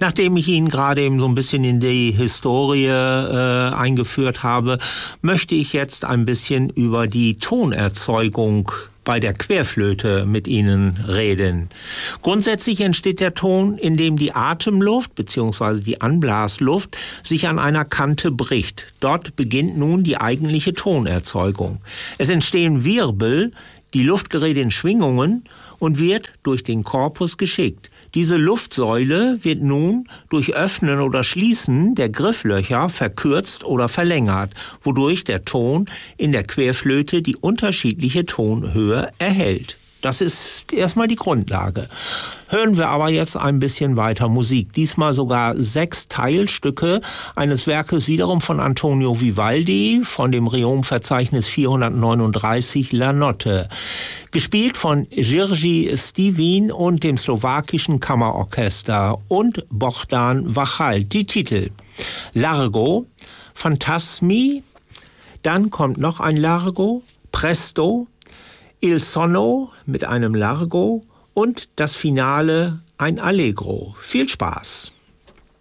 Nachdem ich Ihnen gerade eben so ein bisschen in die Historie eingeführt habe, möchte ich jetzt ein bisschen über die Tonerzeugung bei der Querflöte mit Ihnen reden. Grundsätzlich entsteht der Ton, indem die Atemluft bzw. die Anblasluft sich an einer Kante bricht. Dort beginnt nun die eigentliche Tonerzeugung. Es entstehen Wirbel, die Luft gerät in Schwingungen und wird durch den Korpus geschickt. Diese Luftsäule wird nun durch Öffnen oder Schließen der Grifflöcher verkürzt oder verlängert, wodurch der Ton in der Querflöte die unterschiedliche Tonhöhe erhält. Das ist erstmal die Grundlage. Hören wir aber jetzt ein bisschen weiter Musik. Diesmal sogar 6 Teilstücke eines Werkes wiederum von Antonio Vivaldi, von dem Reom-Verzeichnis 439 La Notte. Gespielt von Jiří Stevin und dem slowakischen Kammerorchester und Bohdan Vachal. Die Titel: Largo, Fantasmi, dann kommt noch ein Largo, Presto, Il Sonno mit einem Largo und das Finale ein Allegro. Viel Spaß!